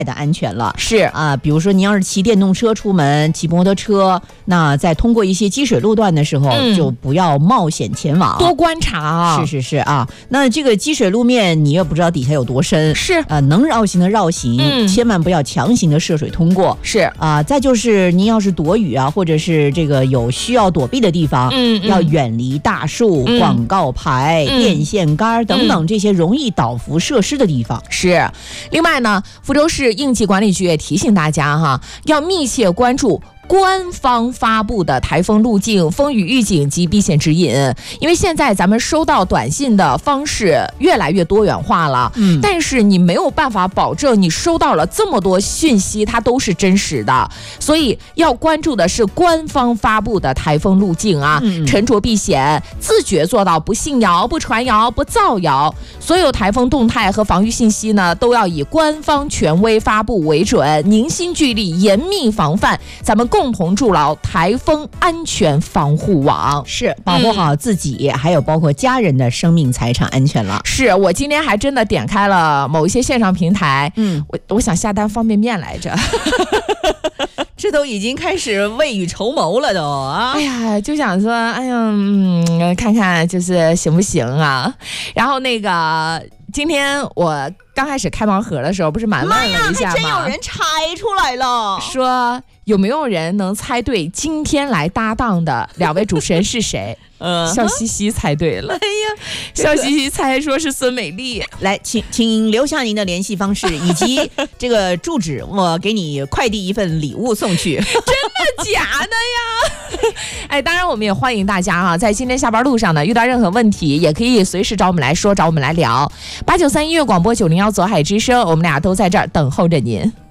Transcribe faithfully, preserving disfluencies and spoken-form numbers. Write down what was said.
的安全了。 是啊，比如说你要是骑电动车出门，骑摩托车，那在通过一些积水路段的时候，嗯、就不要冒险前往， 多观察啊。 是是是啊，那这个积水路面你也不知道底下有多深， 是呃，能绕行的绕行，嗯、千万不要强行的涉水通过。 是啊，再就是您要是躲雨啊，或者是这个有需要躲避的地方，嗯，要远离大树、嗯、广告牌、嗯、电线杆等等这些容易倒伏设施的地方。 是，另外呢，福州市应急管理局也提醒大家哈，要密切关注官方发布的台风路径、风雨预警及避险指引，因为现在咱们收到短信的方式越来越多元化了，嗯，但是你没有办法保证你收到了这么多讯息它都是真实的，所以要关注的是官方发布的台风路径啊，嗯、沉着避险，自觉做到不信谣、不传谣、不造谣。所有台风动态和防御信息呢，都要以官方权威发布为准，凝心聚力，严密防范，咱们共共同筑牢台风安全防护网， 是保护好自己、嗯、还有包括家人的生命财产安全了。 是我今天还真的点开了某一些线上平台，嗯，我我想下单方便面来着。 这都已经开始未雨绸缪了都啊！ 哎呀，就想说，哎呀，嗯，看看就是行不行啊？然后那个今天我刚开始开盲盒的时候，不是满问了一下吗？ 还真有人猜出来了， 说有没有人能猜对今天来搭档的两位主持人是谁？呃，笑嘻嘻猜对了。哎呀，笑嘻嘻猜说是孙美丽。 来，请请留下您的联系方式以及这个住址，我给你快递一份礼物送去。 真的假的呀？哎，当然我们也欢迎大家啊，在今天下班路上呢，遇到任何问题也可以随时找我们来说，找我们来聊。八九三音乐广播九零幺左海之声，我们俩都在这儿等候着您。